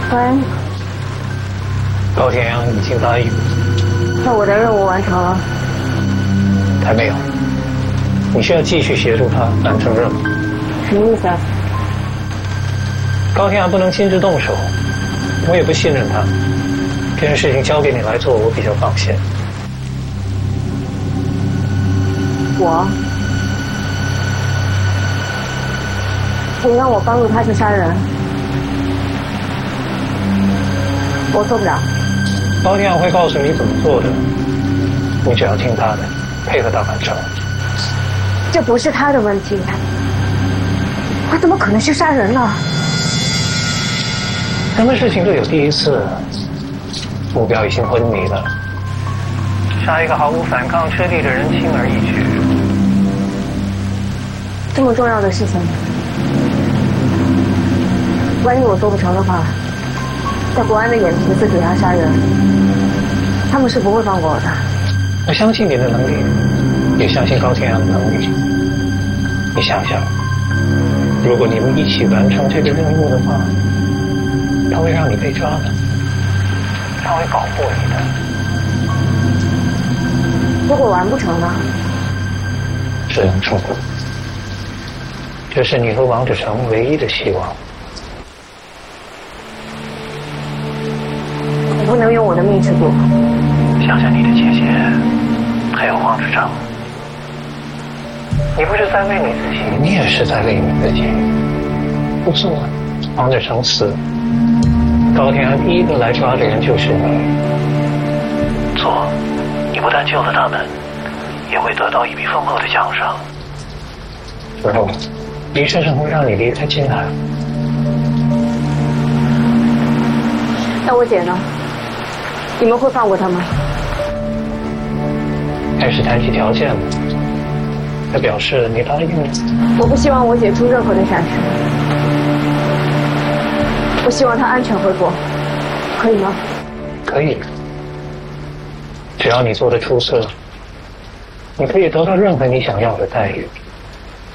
喂。 高天阳已经答应。 那我的任务完成了？ 还没有。你需要继续协助他完成任务。 什么意思啊？ 高天阳不能亲自动手，我也不信任他。这件事情交给你来做，我比较放心。 你让我帮助他去杀人，我做不了。 高天阳会告诉你怎么做的，你只要听他的，配合他完成。 这不是他的问题，我怎么可能去杀人呢？ 什么事情都有第一次，目标已经昏迷了，杀一个毫无反抗之力的人轻而易举。 这么重要的事情，万一我做不成的话，在国安的眼皮子底下杀人，他们是不会放过我的。 我相信你的能力，也相信高天阳的能力。你想想，如果你们一起完成这个任务的话，他会让你被抓的，他会保护你的。 如果完不成呢？ 只能成功。这是你和王志成唯一的希望。 我不能用我的命去赌。 想想你的姐姐，还有王志成，你不是在为你自己，你也是在为你自己。不做，王志成死，高天安第一个来抓的人就是你。做，你不但救了他们，也会得到一笔丰厚的奖赏。之后，李先生会让你离开金海。 那我姐呢？你们会放过她吗？ 开始谈起条件了，他表示你答应了。 我不希望我姐出任何的闪失，我希望她安全回国，可以吗？ 可以，只要你做得出色，你可以得到任何你想要的待遇。